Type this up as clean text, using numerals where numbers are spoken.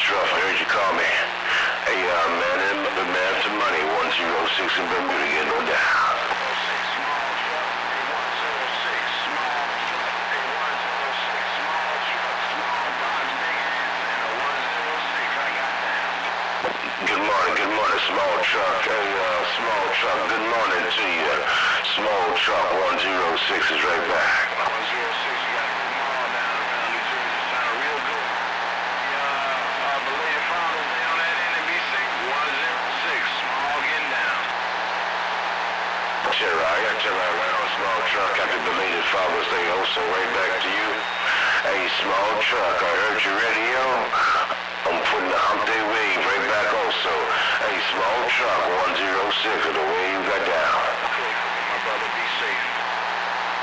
Truff, I heard you call me. Hey, man, some money, 106 in Bermuda, getting on down. Good morning, small truck. Hey, small truck, good morning to you. Small truck, 106 is right back. 106, you got a good mall down around New Jersey, sounding real good. The belated Father's Day on that NBC, 106, small getting down. I got you right on, small truck. Happy belated Father's Day also, right back to you. Hey, small truck, I heard your radio. I'm putting the hump day wave right back also. Hey, small truck, 106 of the wave got down.